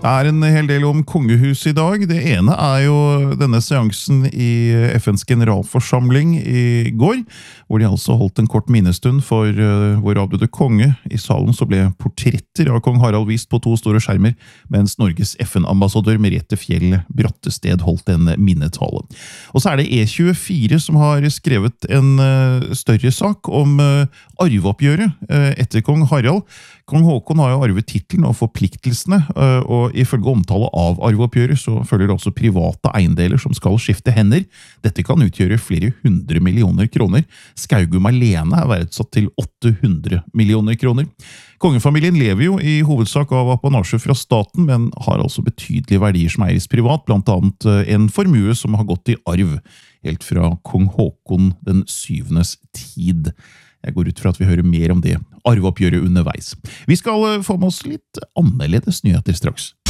Det en hel del om kongehus I dag. Det ene jo denne seansen I FNs generalforsamling I går, hvor de altså holdt en kort minnestund for vår avdøde konge. I salen så ble portretter av kong Harald vist på 2 store skjermer, mens Norges FN-ambassadør Merete Fjell Brattested holdt en minnetale. Og så det E24 som har skrevet en større sak om arveoppgjøret etter kong Harald. Kong Håkon har jo arvet titlen og forpliktelsene, og ifølge omtale av arveoppgjøret så følger det også private eiendeler som skal skifte hender. Dette kan utgjøre flere 100 millioner kroner. Skaugum alene verdsatt til 800 millioner kroner. Kongefamilien lever jo I hovedsak av apanasje fra staten, men har altså betydelige verdier som eies privat, blant annet en formue som har gått I arv, helt fra kong Håkon den 7. tid. Jeg går ut fra at vi hører mer om det arveoppgjøret underveis. Vi skal få med oss litt annerledes nyheter straks.